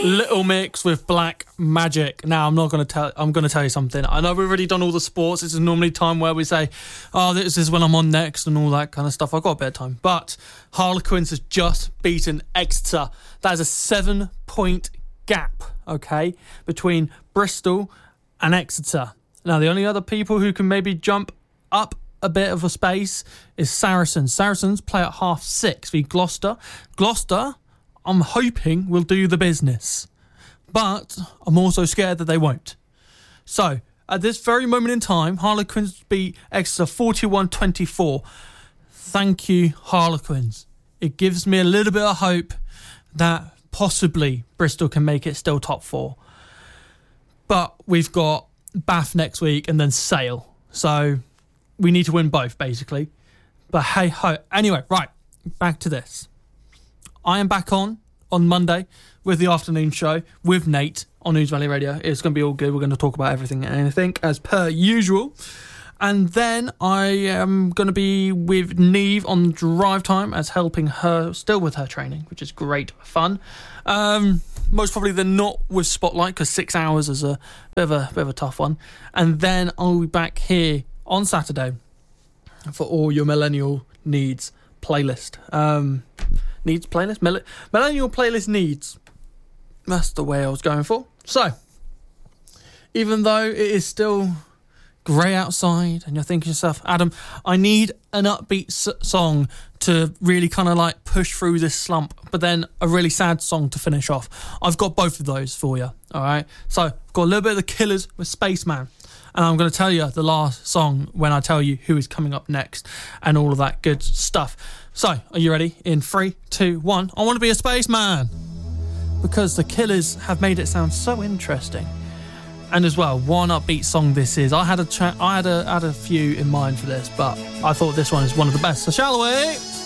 Little Mix with Black Magic. Now, I'm going to tell you something. I know we've already done all the sports. This is normally time where we say, oh, this is when I'm on next and all that kind of stuff. I've got a bit of time. But Harlequins has just beaten Exeter. That is a 7-point gap, okay, between Bristol and Exeter. Now, the only other people who can maybe jump up a bit of a space is Saracens. Saracens play at 6:30 v Gloucester. Gloucester, I'm hoping, will do the business. But I'm also scared that they won't. So, at this very moment in time, Harlequins beat Exeter 41-24. Thank you, Harlequins. It gives me a little bit of hope that possibly Bristol can make it still top 4. But we've got Bath next week and then Sale. So, we need to win both, basically. But hey ho. Anyway, right, back to this. I am back on Monday with the afternoon show with Nate on News Valley Radio. It's going to be all good. We're going to talk about everything and anything as per usual. And then I am going to be with Neve on Drive Time as helping her still with her training, which is great fun. Most probably they're not with Spotlight because 6 hours is a bit of a tough one. And then I'll be back here on Saturday for all your millennial needs playlist. Needs playlist? Millennial playlist needs. That's the way I was going for. So, even though it is still grey outside and you're thinking to yourself, Adam, I need an upbeat song to really kind of like push through this slump, but then a really sad song to finish off. I've got both of those for you, all right? So, I've got a little bit of The Killers with Spaceman. And I'm going to tell you the last song when I tell you who is coming up next and all of that good stuff. So, are you ready? In 3, 2, 1. I want to be a spaceman. Because The Killers have made it sound so interesting. And as well, one upbeat song this is. I had a few in mind for this, but I thought this one is one of the best. So, shall we?